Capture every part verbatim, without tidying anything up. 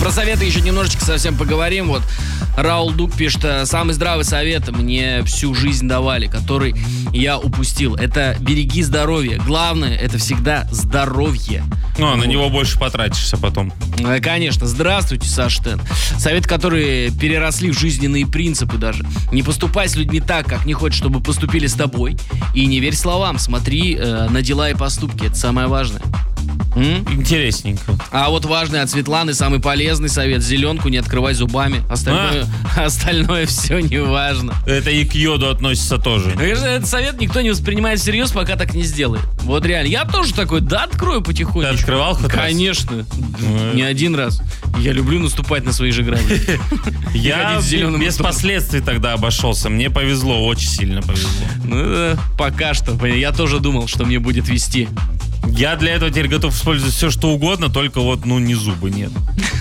Про советы еще немножечко совсем поговорим. Вот Раул Дук пишет: самый здравый совет мне всю жизнь давали, который я упустил. Это береги здоровье. Главное, это всегда здоровье. Ну, а вот. На него больше потратишься потом. Конечно. Здравствуйте, Саша Тен. Советы, которые переросли в жизненные принципы даже. Не поступай с людьми так, как не хочешь, чтобы поступили с тобой. И не верь словам. Смотри э, на дела и поступки. Это самое важное. М? Интересненько. А вот важный от Светланы, самый полезный совет: зеленку не открывай зубами. Остальное, а? остальное все не важно. Это и к йоду относится тоже. Конечно, этот совет никто не воспринимает всерьез, пока так не сделает. Вот реально. Я тоже такой, да, открою потихонечку. Ты открывал хоть раз? Конечно. Не один раз. Я люблю наступать на свои же грабли. Я без последствий тогда обошелся. Мне повезло, очень сильно повезло. Ну, пока что. Я тоже думал, что мне будет вести. Я для этого теперь готов использовать все, что угодно, только вот, ну, не зубы, нет.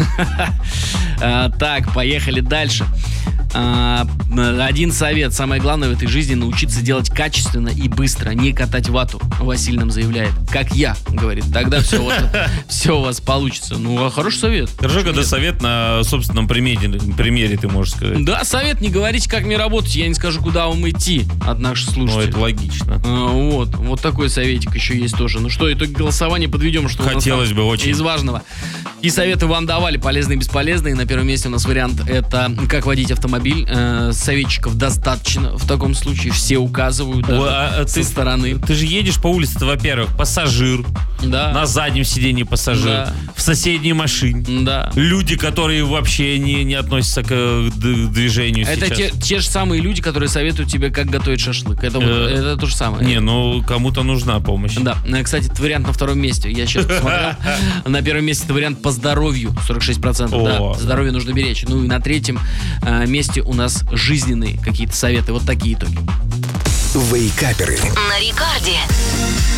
а, Так, поехали дальше. а, Один совет. Самое главное в этой жизни — научиться делать качественно и быстро, не катать вату. Василий нам заявляет. Как я, говорит. Тогда все, вот, все у вас получится. Ну, а хороший совет. Хорошо, когда совет на собственном примере, примере ты можешь сказать. Да, совет: не говорите, как мне работать, я не скажу, куда вам идти от наших слушателей. Ну, это логично. А, вот, вот такой советик еще есть тоже. Ну что, итоги голосования подведем, что хотелось бы очень. Из важного. И советы вам давали, полезные и бесполезные. На первом месте у нас вариант — это как водить автомобиль. Э, советчиков достаточно. В таком случае все указывают даже. О, а, со ты, стороны. Ты же едешь по улице, во-первых, пассажир. Да. На заднем сиденье пассажир. Да. В соседней машине. Да. Люди, которые вообще не, не относятся к э, движению Это сейчас. те, те же самые люди, которые советуют тебе, как готовить шашлык. Это, вот, Э, это то же самое. Не, ну кому-то нужна помощь. Да, кстати, этот вариант на втором месте. Я сейчас посмотрел. На первом месте это вариант по здоровью, сорок шесть процентов. О. Да, здоровье нужно беречь. Ну и на третьем э, месте у нас жизненные какие-то советы. Вот такие итоги. Вейкаперы на рекорде.